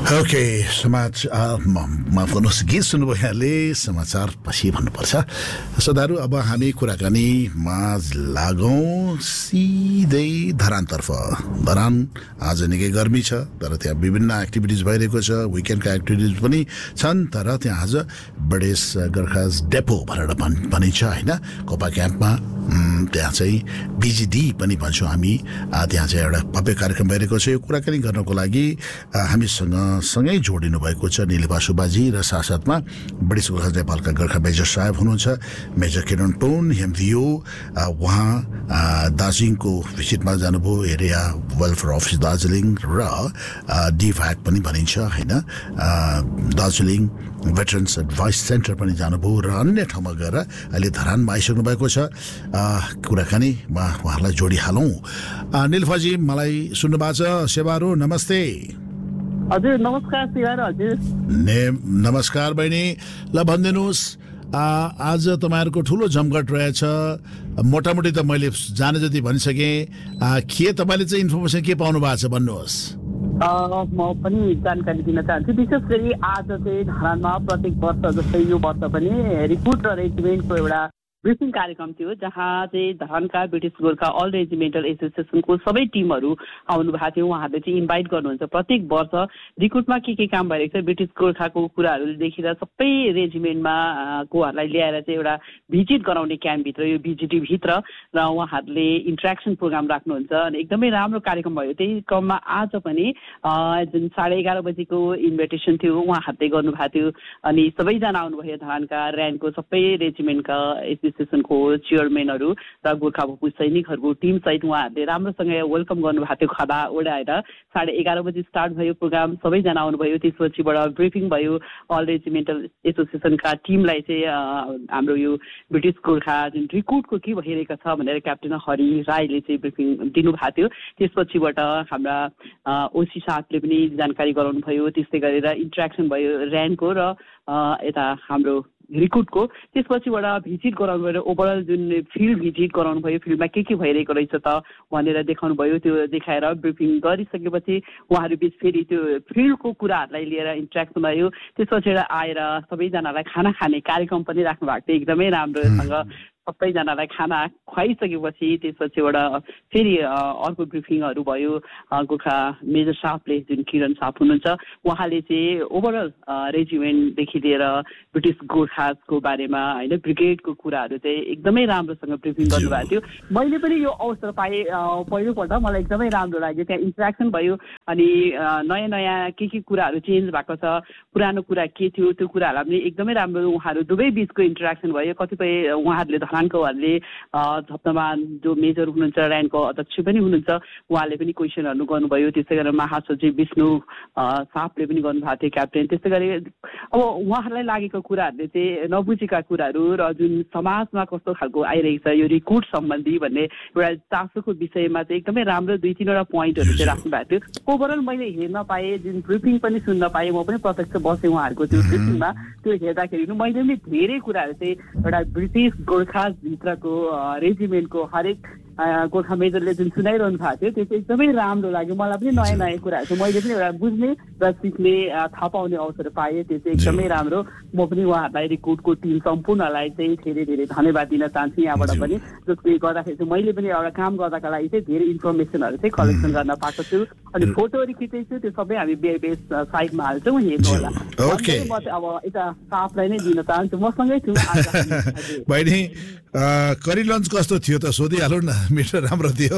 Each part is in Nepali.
ओके माफ गर्नुहोस् गीत सुन्नुभयो यहाँले समाचार पछि भन्नुपर्छ सदाहरू अब हामी कुराकानीमा लागौँ सिधै धरानतर्फ धरान आज निकै गर्मी छ तर त्यहाँ विभिन्न एक्टिभिटिज भइरहेको छ विकेन्डका एक्टिभिटिज पनि छन् तर त्यहाँ आज बडेस गोर्खाज डेपो भनेर भनिन्छ होइन कोपा क्याम्पमा त्यहाँ चाहिँ बिजिडी पनि भन्छौँ हामी त्यहाँ चाहिँ एउटा भव्य कार्यक्रम भइरहेको छ यो कुराकानी गर्नको लागि हामीसँग सँगै जोडिनु भएको छ निलिपा सुब्बाजी र साथसाथमा बडेस गोर्खाज नेपालका गोर्खा मेजर साहेब हुनुहुन्छ मेजर किरण टोन हेमभियो उहाँ दार्जिलिङको भिजिटमा जानुभयो एरिया वेलफेयर अफिस दार्जिलिङ र डिभ्याक पनि भनिन्छ होइन दार्जिलिङ भेटरन्स एडभाइस सेन्टर पनि जानुभयो र अन्य ठाउँमा गएर अहिले धरानमा आइसक्नु भएको छ कुराकानीमा उहाँलाई जोडिहालौँ निलिफाजी मलाई सुन्नुभएको छ सेवारो नमस्ते हजुर नमस्कार सेवारो हजुर नमस्कार बहिनी ल भनिदिनुहोस् आज तपाईँहरूको ठुलो जमघट रहेछ मोटामोटी त मैले जाने जति भनिसकेँ के तपाईँले चाहिँ इन्फर्मेसन के पाउनु भएको छ भन्नुहोस् म पनि जानकारी दिन चाहन्छु विशेष गरी आज चाहिँ धरानमा प्रत्येक वर्ष जस्तै यो वर्ष पनि रिक्रुट र रेजिमेन्टको एउटा ब्रिफिङ कार्यक्रम थियो जहाँ चाहिँ धरानका ब्रिटिस गोर्खा अल रेजिमेन्टल एसोसिएसनको सबै टिमहरू आउनु भएको थियो उहाँहरूले चाहिँ इन्भाइट गर्नुहुन्छ प्रत्येक वर्ष रिक्रुटमा के काम भइरहेको छ ब्रिटिस गोर्खाको कुराहरू देखेर सबै रेजिमेन्टमा कोहरूलाई ल्याएर चाहिँ एउटा भिजिट गराउने क्याम्पभित्र यो बिजिटीभित्र र उहाँहरूले इन्ट्रेक्सन प्रोग्राम राख्नुहुन्छ अनि एकदमै राम्रो कार्यक्रम भयो त्यही क्रममा आज पनि जुन 11:30 बजीको इन्भिटेसन थियो उहाँहरूले गर्नुभएको थियो अनि सबैजना आउनुभयो धरानका ऱ्यानको सबै रेजिमेन्टका एसोसिएसनको चेयरम्यानहरू र गोर्खा भूपू सैनिकहरूको टिम सहित उहाँहरूले राम्रोसँग वेलकम गर्नुभएको थियो खदा ओढाएर 11:30 बजी स्टार्ट भयो प्रोग्राम सबैजना आउनुभयो त्यसपछिबाट ब्रिफिङ भयो अल रेजिमेन्टल एसोसिएसनका टिमलाई चाहिँ हाम्रो यो ब्रिटिस गोर्खा जुन रिक्रुटको के भइरहेको छ भनेर क्याप्टेन हरि राईले चाहिँ ब्रिफिङ दिनुभएको थियो त्यसपछिबाट हाम्रा ओसी साहबले पनि जानकारी गराउनु भयो त्यस्तै गरेर इन्ट्रेक्सन भयो ऱ्यानको र यता हाम्रो रिक्रुटको त्यसपछिबाट भिजिट गराउनु भयो ओभरअल जुन फिल्ड भिजिट गराउनु भयो फिल्डमा के भइरहेको रहेछ त भनेर देखाउनु भयो त्यो देखाएर ब्रिफिङ गरिसकेपछि उहाँहरू बिच फेरि त्यो फिल्डको कुराहरूलाई लिएर इन्ट्रेक्सन भयो त्यसपछिबाट आएर सबैजनालाई खाना खाने कार्यक्रम पनि राख्नु भएको थियो एकदमै राम्रोसँग सबैजनालाई खाना खुवाइसकेपछि त्यसपछिबाट फेरि अर्को ब्रिफिङहरू भयो गोर्खा मेजर साहबले जुन किरण साहब हुनुहुन्छ उहाँले चाहिँ ओभरअल रेजिमेन्टदेखि लिएर ब्रिटिस गोर्खाजको बारेमा होइन ब्रिगेडको कुराहरू चाहिँ एकदमै राम्रोसँग ब्रिफिङ गर्नुभएको थियो मैले पनि यो अवसर पाएँ पहिलोपल्ट मलाई एकदमै राम्रो लाग्यो त्यहाँ इन्ट्रेक्सन भयो अनि नयाँ नयाँ के कुराहरू चेन्ज भएको छ पुरानो कुरा के थियो त्यो कुराहरूलाई पनि एकदमै राम्रो उहाँहरू दुवै बिचको इन्ट्रेक्सन भयो कतिपय उहाँहरूले धरानकोहरूले झप्तमान जो मेजर हुनुहुन्छ ऱ्यानको अध्यक्ष पनि हुनुहुन्छ उहाँले पनि क्वेसनहरू गर्नुभयो त्यस्तै गरेर महासचिव विष्णु साहबले पनि गर्नुभएको थियो क्याप्टेन त्यस्तै गरी अब उहाँहरूलाई लागेको कुराहरूले चाहिँ नबुझेका कुराहरू र जुन समाजमा कस्तो खालको आइरहेको छ यो रिक्रुट सम्बन्धी भन्ने एउटा चासोको विषयमा चाहिँ एकदमै राम्रो 2-3वटा पोइन्टहरू चाहिँ राख्नु भएको थियो ओभरअल मैले हेर्न पाएँ जुन ब्रिफिङ पनि सुन्न पाएँ म पनि प्रत्यक्ष बसेँ उहाँहरूको त्यो ब्रिफिङमा त्यो हेर्दाखेरि मैले पनि धेरै कुराहरू चाहिँ एउटा ब्रिटिस गोर्खा भित्रको रेजिमेन्टको हरेक गोर्खा मेजरले जुन सुनाइरहनु भएको थियो त्यो चाहिँ एकदमै राम्रो लाग्यो मलाई पनि नयाँ नयाँ कुराहरू चाहिँ मैले पनि एउटा बुझ्ने र सिक्ने थाहा पाउने अवसर पाएँ त्यो चाहिँ एकदमै राम्रो म पनि उहाँहरूलाई रिक्रुटको टिम सम्पूर्णलाई चाहिँ धेरै धेरै धन्यवाद दिन चाहन्छु यहाँबाट पनि जसले गर्दाखेरि चाहिँ मैले पनि एउटा काम गर्दाका लागि चाहिँ धेरै इन्फर्मेसनहरू चाहिँ कलेक्सन गर्न पाएको छु अनि फोटोहरू खिचेको छु त्यो सबै हामी बेस साइटमा हाल्छौँ हेर्नु होला म चाहिँ अब यता साफलाई नै दिन चाहन्छु मसँगै छु बहिनी करी लन्च कस्तो थियो त सोधिहालौ न मिठो राम्रो थियो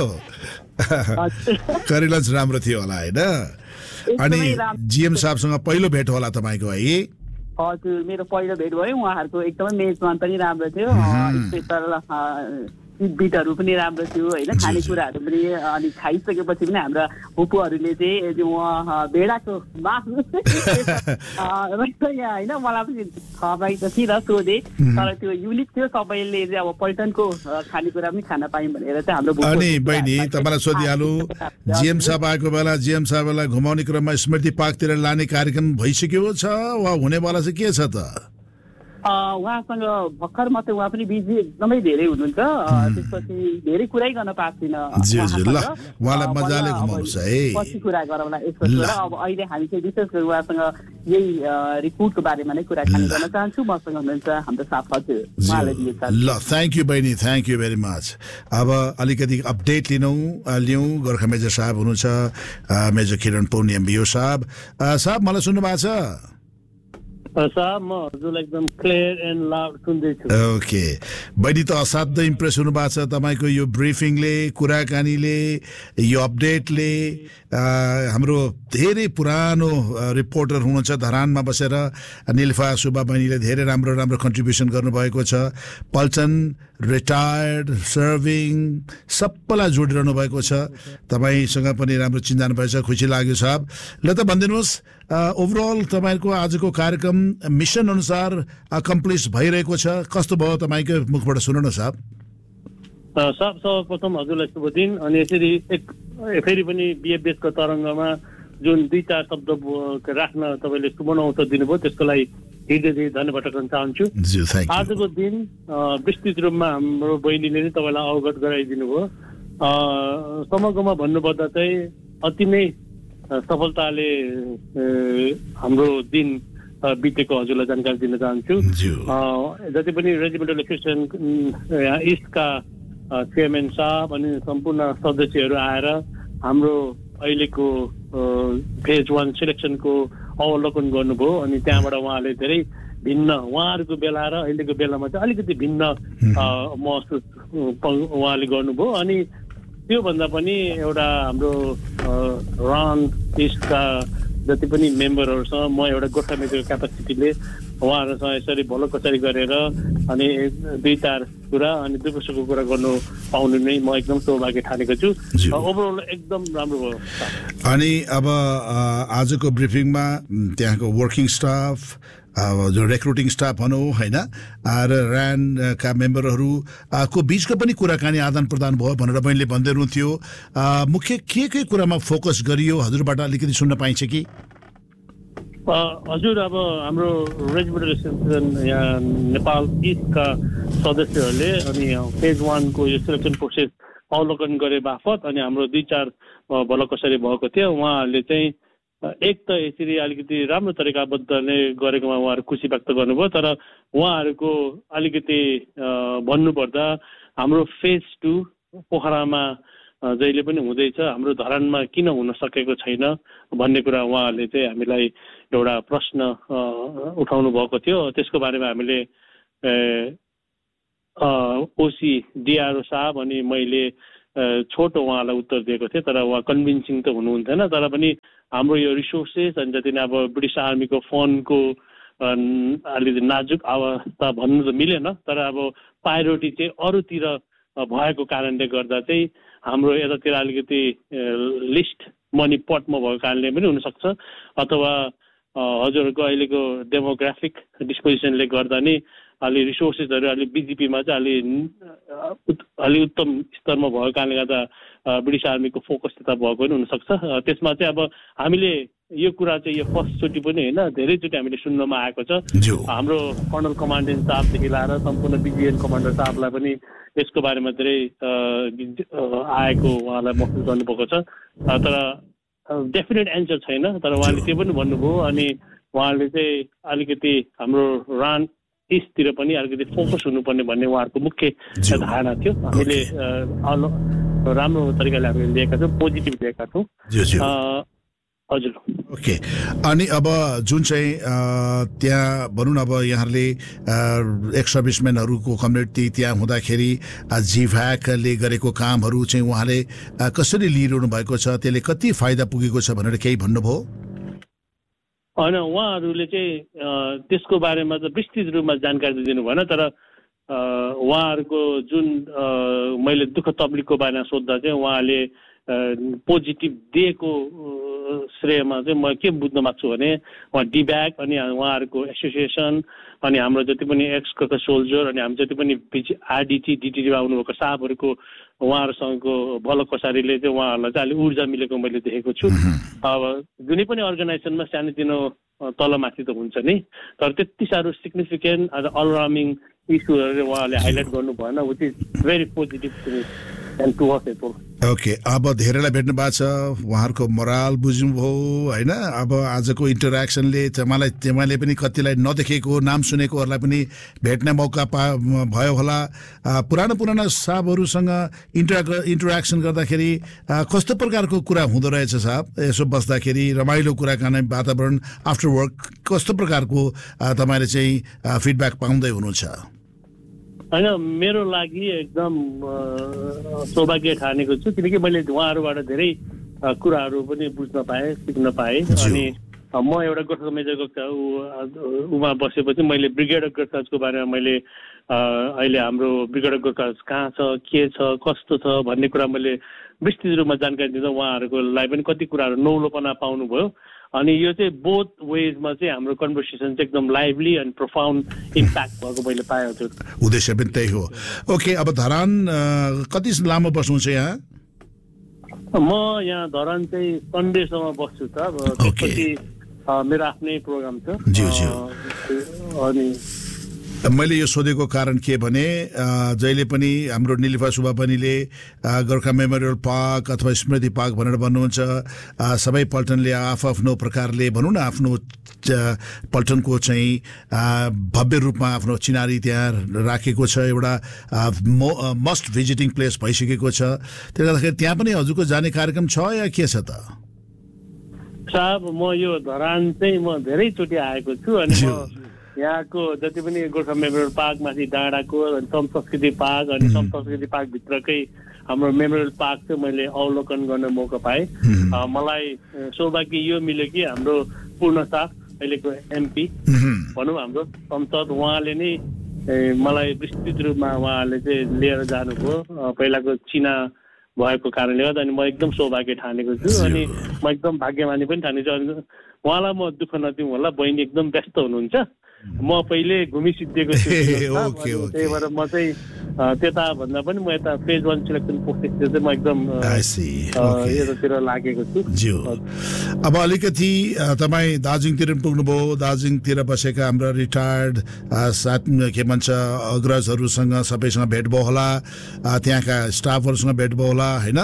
करी लन्च राम्रो थियो होला होइन अनि जिएम साहबसँग पहिलो भेट होला तपाईँको है हजुर मेरो पहिलो भेट भयो उहाँहरूको एकदमै मेजबान पनि राम्रो थियो स्पेसल बिटहरू पनि राम्रो थियो होइन खानेकुराहरू पनि अनि खाइसकेपछि पनि हाम्रा भुपूहरूले चाहिँ भेडाको मासु यहाँ होइन मलाई पनि थाहा पाइ त थिएन सोधेँ तर त्यो युनिक थियो सबैले चाहिँ अब पल्टनको खानेकुरा पनि खान पायौँ भनेर चाहिँ हाम्रो अनि बहिनी तपाईँलाई सोधिहालु जिएम साहब आएको बेला जिएम साहबलाई घुमाउने क्रममा स्मृति पार्कतिर लाने कार्यक्रम भइसक्यो छ वा हुनेवाला चाहिँ के छ त उहाँसँग भर्खर मात्रै उहाँ पनि बिजी एकदमै धेरै हुनुहुन्छ त्यसपछि धेरै कुरै गर्न पाएको छैन पछि कुरा गरौँला यसपछि अब अहिले हामी चाहिँ विशेष गरी उहाँसँग यही रिपोर्टको बारेमा नै कुराकानी गर्न चाहन्छु मसँग हुनुहुन्छ हाम्रो साथ हजुर उहाँलाई दिएछ ल थ्याङ्क यू बहिनी थ्याङ्क यू भेरी मच अब अलिकति अपडेट लिउँ गोर्खा मेजर साहब हुनुहुन्छ मेजर किरण पौनी एमबिओ साहब मलाई सुन्नु भएको छ साहब म हजुरलाई एकदम क्लियर एन्ड लाउड सुन्दैछु ओके बहिनी त असाध्यै इम्प्रेस हुनु भएको छ तपाईँको यो ब्रिफिङले कुराकानीले यो अपडेटले हाम्रो धेरै पुरानो रिपोर्टर हुनुहुन्छ धरानमा बसेर निलफा सुब्बा बहिनीले धेरै राम्रो राम्रो कन्ट्रिब्युसन गर्नुभएको छ पल्चन रिटायर्ड सर्भिङ सबैलाई जोडिरहनु भएको छ तपाईँसँग पनि राम्रो चिन्जान भएछ खुसी लाग्यो साहब ल त भनिदिनुहोस् ओभरअल तपाईँको आजको कार्यक्रम मिसन अनुसार अकम्प्लिस भइरहेको छ कस्तो भयो तपाईँको मुखबाट सुन्नु न साहब सर्वप्रथम हजुरलाई शुभ दिन अनि यसरी फेरि पनि बिएफएसको तरङ्गमा जुन 2-4 शब्द राख्न तपाईँले शुभ अवसर दिनुभयो त्यसको लागि हृदयदेखि धन्यवाद गर्न चाहन्छु आजको दिन विस्तृत रूपमा हाम्रो बहिनीले नै तपाईँलाई अवगत गराइदिनु भयो समग्रमा भन्नुपर्दा चाहिँ अति नै सफलताले हाम्रो दिन बितेको हजुरलाई जानकारी दिन चाहन्छु जति पनि रेजिमेन्टल एसोसिएसन इस्टका चेयरम्यान साहब अनि सम्पूर्ण सदस्यहरू आएर हाम्रो अहिलेको फेज 1 सिलेक्सनको अवलोकन गर्नुभयो अनि त्यहाँबाट उहाँले धेरै भिन्न उहाँहरूको बेला र अहिलेको बेलामा चाहिँ अलिकति भिन्न महसुस उहाँले गर्नुभयो अनि त्योभन्दा पनि एउटा हाम्रो रन इस्टका जति पनि मेम्बरहरूसँग म एउटा गोर्खा मेजरको क्यापासिटीले उहाँहरूसँग यसरी भलो कचरी गरेर अनि 2-4 कुरा अनि दुःख सुखको कुरा गर्नु पाउनु नै म एकदम सौभाग्य ठानेको छु ओभरअल एकदम राम्रो भयो अनि अब आजको ब्रिफिङमा त्यहाँको वर्किङ स्टाफ जो रिक्रुटिङ स्टाफ भनौँ होइन र ऱ्यानका मेम्बरहरूको बिचको पनि कुराकानी आदान प्रदान भयो भनेर मैले भन्दै हुनुहुन्थ्यो मुख्य के कुरामा फोकस गरियो हजुरबाट अलिकति सुन्न पाइन्छ कि हजुर अब हाम्रो रेजिमेन्टल एसोसिएसन यहाँ नेपाल इस्टका सदस्यहरूले अनि फेज 1 को यो सिलेक्सन प्रोसेस अवलोकन गरे बापत अनि हाम्रो 2-4 भलो कसरी भएको थियो उहाँहरूले चाहिँ एक त यसरी अलिकति राम्रो तरिकाबद्धले गरेकोमा उहाँहरू खुसी व्यक्त गर्नुभयो तर उहाँहरूको अलिकति भन्नुपर्दा हाम्रो फेज 2 पोखरामा जहिले पनि हुँदैछ हाम्रो धरानमा किन हुन सकेको छैन भन्ने कुरा उहाँहरूले चाहिँ हामीलाई एउटा प्रश्न उठाउनु भएको थियो त्यसको बारेमा हामीले ओसी डिआरओ साहब अनि मैले छोटो उहाँलाई उत्तर दिएको थिएँ तर उहाँ कन्भिन्सिङ त हुनुहुन्थेन तर पनि हाम्रो यो रिसोर्सेस अनि जति अब ब्रिटिस आर्मीको फन्डको अलिकति नाजुक अवस्था भन्नु त मिलेन तर अब प्रायोरिटी चाहिँ अरूतिर भएको कारणले गर्दा चाहिँ हाम्रो यतातिर अलिकति लिस्ट मनी पटमा भएको कारणले पनि हुनसक्छ अथवा हजुरहरूको अहिलेको डेमोग्राफिक डिस्पोजिसनले गर्दा नि अलि रिसोर्सेसहरू अलि बिजिपीमा चाहिँ अलि उत्तम स्तरमा भएको कारणले गर्दा ब्रिटिस आर्मीको फोकस त्यता भएको पनि हुनसक्छ त्यसमा चाहिँ अब हामीले यो कुरा चाहिँ यो फर्स्टचोटि पनि होइन धेरैचोटि हामीले सुन्नमा आएको छ हाम्रो कर्नल कमान्डेन्ट स्टाफदेखि लिएर सम्पूर्ण बिजिएन कमान्डर साहबलाई पनि यसको बारेमा धेरै आएको उहाँलाई महसुस गर्नुभएको छ तर डेफिनेट एन्सर छैन तर उहाँले त्यो पनि भन्नुभयो अनि उहाँले चाहिँ अलिकति हाम्रो रान इस्टतिर पनि अलिकति फोकस हुनुपर्ने भन्ने उहाँहरूको मुख्य धारणा थियो हामीले राम्रो तरिकाले हामीले लिएका छौँ पोजिटिभ लिएका छौँ हजुर ओके अनि अब जुन चाहिँ त्यहाँ भनौँ न अब यहाँहरूले एक्स सर्भिसम्यानहरूको कम्युनिटी त्यहाँ हुँदाखेरि जिभ्याकले गरेको कामहरू चाहिँ उहाँले कसरी लिइरहनु भएको छ त्यसले कति फाइदा पुगेको छ भनेर केही भन्नुभयो होइन उहाँहरूले चाहिँ त्यसको बारेमा त विस्तृत रूपमा जानकारी दिनु भएन तर उहाँहरूको जुन मैले दुःख तब्लिगको बारेमा सोद्धा चाहिँ उहाँले पोजिटिभ दिएको श्रेयमा चाहिँ म के बुझ्न माग्छु भने उहाँ डिब्याक अनि उहाँहरूको एसोसिएसन अनि हाम्रो जति पनि एक्सको सोल्जर अनि हामी जति पनि आरडिटी डिटिटीमा आउनुभएको साहबहरूको उहाँहरूसँगको भलो कसारीले चाहिँ उहाँहरूलाई चाहिँ अलिक ऊर्जा मिलेको मैले देखेको छु अब जुनै पनि अर्गनाइजेसनमा सानोतिनो तलमाथि त हुन्छ नै, तर त्यति साह्रो सिग्निफिकेन्ट अलार्मिङ इस्युहरू उहाँले हाइलाइट गर्नु भएन, which is very positive to me and to us Apple. Okay, अब धेरैलाई भेट्नु भएको छ, उहाँहरूको मोराल बुझ्नुभयो होइन। अब आजको इन्टरेक्सनले तपाईँले पनि कतिलाई नदेखेको नाम सुनेकोहरूलाई पनि भेट्ने मौका भयो होला। पुराना साहबहरूसँग इन्टरेक्सन गर्दाखेरि कस्तो प्रकारको कुरा हुँदो रहेछ साहब? यसो बस्दाखेरि रमाइलो कुराकानी वातावरण आफ्टर वर्क कस्तो प्रकारको तपाईँले चाहिँ फिडब्याक पाउँदै हुनुहुन्छ? होइन, मेरो लागि एकदम सौभाग्य ठानेको छु, किनकि मैले उहाँहरूबाट धेरै कुराहरू पनि बुझ्न पाएँ, सिक्न पाएँ। अनि म एउटा गोर्खा मेजर उमा बसेपछि मैले ब्रिगेड अफ गोर्खाजको बारेमा मैले अहिले हाम्रो ब्रिगेड अफ गोर्खाज कहाँ छ, के छ, कस्तो छ भन्ने कुरा मैले विस्तृत रूपमा जानकारी दिँदा उहाँहरूको लागि पनि कति कुराहरू नौलोपना पाउनुभयो। अनि यो चाहिँ बोथ वेजमा चाहिँ हाम्रो कन्भर्सेसन चाहिँ एकदम लाइभली एन्ड प्रोफाउन्ड इम्प्याक्ट भएको मैले पाएँ हजुर। उद्देश्य पनि त्यही हो। ओके, अब धरान कति लामो बस्नुहुन्छ यहाँ? म यहाँ धरान चाहिँ सन्डेसम्म बस्छु त, त्यसपछि मेरो आफ्नै प्रोग्राम छ। अनि मैले यो सोधेको कारण के भने जहिले पनि हाम्रो निलिफा सुब्बाबनीले गोर्खा मेमोरियल पार्क अथवा स्मृति पार्क भनेर भन्नुहुन्छ, सबै पल्टनले आफ्नो प्रकारले भनौँ न आफ्नो पल्टनको चाहिँ भव्य रूपमा आफ्नो चिनारी त्यहाँ राखेको छ, एउटा मस्ट भिजिटिङ प्लेस भइसकेको छ। त्यसले गर्दाखेरि त्यहाँ पनि हजुरको जाने कार्यक्रम छ या के छ त? साहब, म यो धरान चाहिँ म धेरैचोटि आएको छु। अनि यहाँको जति पनि गोर्खा मेमोरियल पार्क माथि डाँडाको अनि सम संस्कृति पार्क अनि सम संस्कृति पार्कभित्रकै हाम्रो मेमोरियल पार्क चाहिँ मैले अवलोकन गर्ने मौका पाएँ। मलाई सौभाग्य यो मिल्यो कि हाम्रो पूर्ण साथ अहिलेको एमपी भनौँ हाम्रो संसद, उहाँले नै मलाई विस्तृत रूपमा उहाँले चाहिँ लिएर जानुभयो पहिलाको चिना भएको कारणले गर्दा। अनि म एकदम सौभाग्य ठानेको छु अनि म एकदम भाग्यमानी पनि ठानेछु। अनि उहाँलाई म दुःख नदिउँ होला, बहिनी एकदम व्यस्त हुनुहुन्छ, म पहिले घुमिसिद्धिएको छु, त्यही भएर म चाहिँ त्यता भन्दा पनि म यता फेज 1 सिलेक्सन प्रोसेसतिर चाहिँ म एकदम यतातिर लागेको छु। अब अलिकति तपाईँ दार्जिलिङतिर पुग्नुभयो, दार्जिलिङतिर बसेका हाम्रा रिटायर्ड साथ के भन्छ अग्रजहरूसँग सबैसँग भेट भयो होला, त्यहाँका स्टाफहरूसँग भेट भयो होला होइन,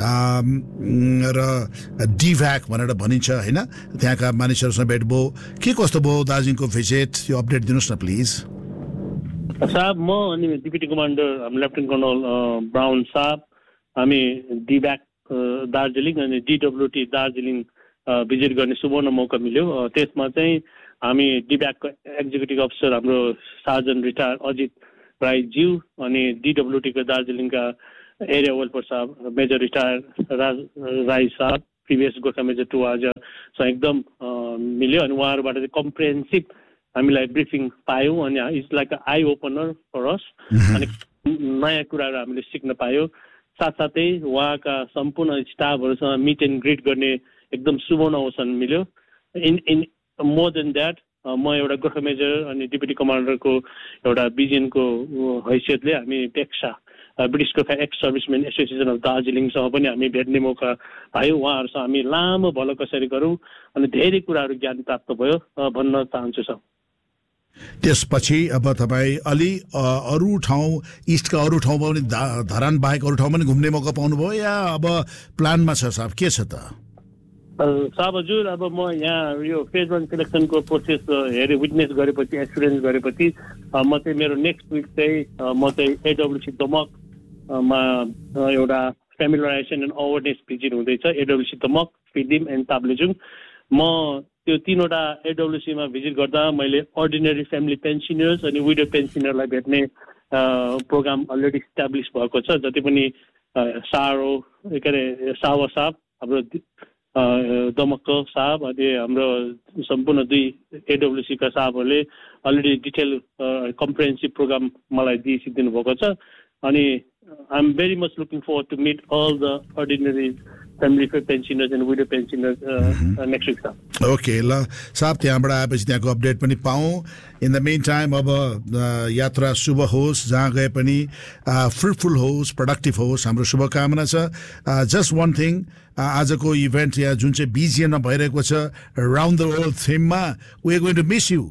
र डिभ्याक भनेर भनिन्छ होइन, त्यहाँका मानिसहरूसँग भेट भयो। के कस्तो भयो दार्जिलिङको भिजिट, यो अपडेट दिनुहोस् न प्लिज। साहब, म अनि deputy commander lieutenant colonel brown साहब हामी डिब्याक दार्जिलिङ अनि डिडब्ल्युटी दार्जिलिङ भिजिट गर्ने सुवर्ण मौका मिल्यो। त्यसमा चाहिँ हामी डिब्याकको एक्जिक्युटिभ अफिसर हाम्रो सार्जन रिटायर अजित राईज्यू अनि डिडब्ल्युटीको दार्जिलिङका एरिया वेलफेयर साहब मेजर रिटायर राई साहब प्रिभियस गोर्खा मेजर 2 आजसँग एकदम मिल्यो। अनि उहाँहरूबाट चाहिँ कम्प्रिहेन्सिभ हामीलाई ब्रिफिङ पायौँ अनि it's like a eye opener for अस। अनि नयाँ कुराहरू हामीले सिक्न पायौँ। साथसाथै उहाँका सम्पूर्ण स्टाफहरूसँग मिट एन्ड ग्रिट गर्ने एकदम सुवर्ण अवसर मिल्यो। इन मोर देन द्याट म एउटा गोर्खा मेजर अनि डिप्युटी कमान्डरको एउटा बिजिनको हैसियतले हामी पेक्सा British Gorkha x servicemen association of दार्जिलिङसँग पनि हामी भेट्ने मौका पायौँ। उहाँहरूसँग हामी लामो भलो कसरी गरौँ अनि धेरै कुराहरू ज्ञान प्राप्त भयो भन्न चाहन्छु सर। त्यसपछि अब तपाईँ अलि अरू ठाउँ इस्टका अरू ठाउँमा पनि धरान बाहेक अरू ठाउँमा पनि घुम्ने मौका पाउनुभयो या अब प्लानमा छ साहब, के छ त? साहब हजुर, अब म यहाँ यो फेज 1 सिलेक्सनको प्रोसेस विटनेस गरेपछि एक्सपिरियन्स गरेपछि म चाहिँ मेरो नेक्स्ट विक चाहिँ म चाहिँ एडब्ल्युसी दमकमा एउटा फेमिलराइजेसन एन्ड अवेरनेस भिजिट हुँदैछ। एडब्ल्युसी दमक, फिदिम एन्ड ताप्लेजुङ। म त्यो 3वटा एडब्ल्युसीमा भिजिट गर्दा मैले अर्डिनरी फ्यामिली पेन्सनर्स अनि विडो पेन्सनरलाई भेट्ने प्रोग्राम अलरेडी इस्टाब्लिस भएको छ। जति पनि सावा साहब हाम्रो दमकको साहब अनि हाम्रो सम्पूर्ण 2 एडब्ल्युसीका साहबहरूले अलरेडी डिटेल कम्प्रिहेन्सिभ प्रोग्राम मलाई दिइदिनु भएको छ। अनि I am very much looking forward to meet all the ordinary family pensioners and widow pensioners next week. Okay, ल साहब त्यहाँबाट आएपछि त्यहाँको अपडेट पनि पाऊँ. इन द मेन टाइम अब यात्रा शुभ होस्, जहाँ गए पनि फ्रुटफुल होस्, प्रोडक्टिभ होस्, हाम्रो शुभकामना छ. जस्ट वान थिङ, आजको इभेन्ट या जुन चाहिँ बिजिएनमा भइरहेको छ round the world थिममा, we are going to miss you.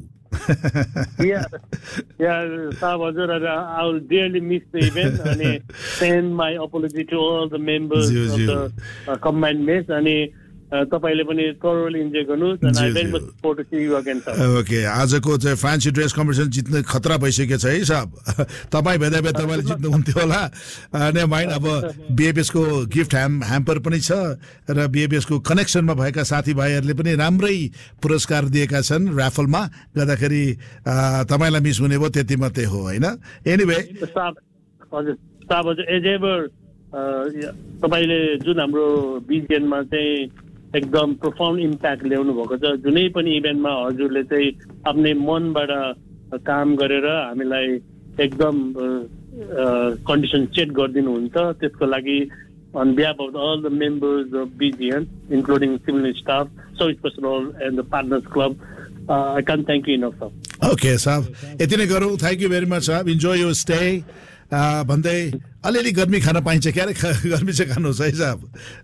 Saab Hazur, I will dearly miss the event and send my apology to all the members of the combined mess. And तपाईले पनि thoroughly enjoy गर्नुस्, and I very much look forward to see you again, sir. Okay, आजको चाहिँ फ्यान्सी ड्रेस कम्पिटिसन जित्ने खतरा भइसकेको छ है साहब. तपाईँ भेदा भेदा तपाईँले जित्नु हुन्थ्यो होला. अनि माइन्ड अब बीएबीएस को गिफ्ट ह्याम्पर पनि छ र बीएबीएस को कनेक्सनमा भएका साथीभाइहरूले पनि राम्रै पुरस्कार दिएका छन् र्याफलमा गर्दाखेरि. तपाईलाई मिस हुने भयो त्यति मात्रै हो हैन. एनीवे साहब एज एभर तपाईले जुन हाम्रो बिजिएनमा चाहिँ एकदम प्रोफाउन्ड इम्प्याक्ट ल्याउनु भएको छ, जुनै पनि इभेन्टमा हजुरले चाहिँ आफ्नै मनबाट काम गरेर हामीलाई एकदम कन्डिसन सेट गरिदिनुहुन्छ. त्यसको लागि on behalf of all the members of BGN, including civil staff, service personnel and the partners club, I can't thank you enough, sir. Okay, sir. यति नै गरौँ. Thank you very much, sir. Enjoy your stay. भन्दै अलिअलि गर्मी खान पाइन्छ क्यारे, गर्मी चाहिँ खानुहोस् है साहब.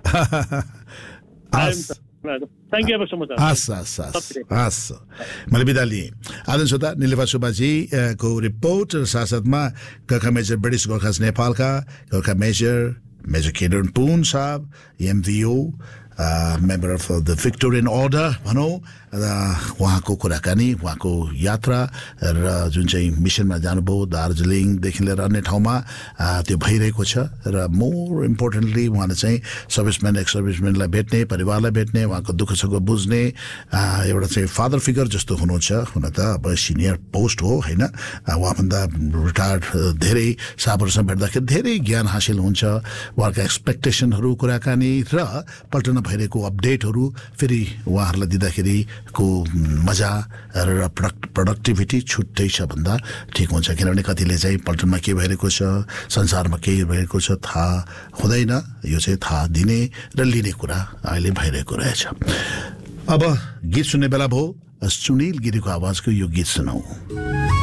Thank you so much. हस् मैले बिदा लिएँ. आदरणीय श्रोता, निलेफा सुब्बाजी को रिपोर्ट साथसाथमा गोर्खा मेजर ब्रिटिस गोर्खास नेपालका गोर्खा मेजर केडन पुन साहब, एमभीओ member of the Victorian Order भनौँ, उहाँको कुराकानी, उहाँको यात्रा र जुन चाहिँ मिसनमा जानुभयो दार्जिलिङदेखि लिएर अन्य ठाउँमा त्यो भइरहेको छ. र मोर इम्पोर्टेन्टली उहाँले चाहिँ सर्भिसम्यान एक्स सर्भिसम्यानलाई भेट्ने, परिवारलाई भेट्ने, उहाँको दुःख सुख बुझ्ने एउटा चाहिँ फादर फिगर जस्तो हुनुहुन्छ. हुन त अब सिनियर पोस्ट हो होइन, उहाँभन्दा रिटायर्ड धेरै साहबहरूसँग भेट्दाखेरि धेरै ज्ञान हासिल हुन्छ. उहाँका एक्सपेक्टेसनहरू, कुराकानी र पल्टन भइरहेको अपडेटहरू फेरि उहाँहरूलाई दिँदाखेरि को मजा र प्रोडक्टिभिटी छुट्टै छ भन्दा ठिक हुन्छ. किनभने कतिले चाहिँ पल्टनमा के भइरहेको छ, संसारमा के भइरहेको छ थाहा हुँदैन. यो चाहिँ थाहा दिने र लिने कुरा अहिले भइरहेको रहेछ. अब गीत सुन्ने बेला भयो. सुनिल गिरीको आवाजको यो गीत सुनौ.